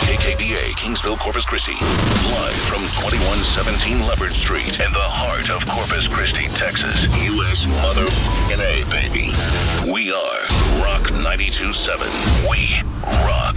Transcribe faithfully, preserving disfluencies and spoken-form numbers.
K K B A, Kingsville, Corpus Christi. Live from twenty-one seventeen Leopard Street in the heart of Corpus Christi, Texas. U S motherfucking A, baby. We are Rock ninety-two point seven. We rock.